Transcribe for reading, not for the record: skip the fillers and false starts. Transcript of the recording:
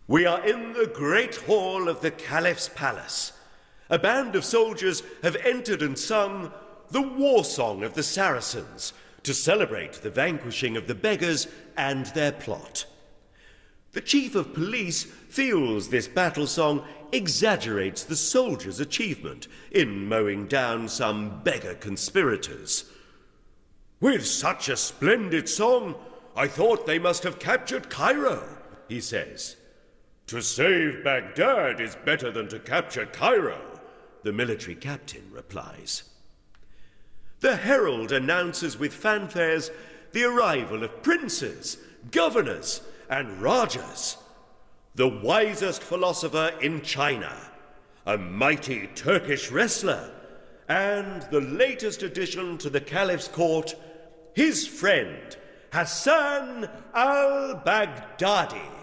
We are in the great hall of the Caliph's palace. A band of soldiers have entered and sung the war song of the Saracens to celebrate the vanquishing of the beggars and their plot. The chief of police feels this battle song exaggerates the soldiers' achievement in mowing down some beggar conspirators. "With such a splendid song, I thought they must have captured Cairo," he says. "To save Baghdad is better than to capture Cairo," the military captain replies. The herald announces with fanfares the arrival of princes, governors, and rajas. The wisest philosopher in China, a mighty Turkish wrestler, and the latest addition to the Caliph's court, his friend, Hassan al-Baghdadi.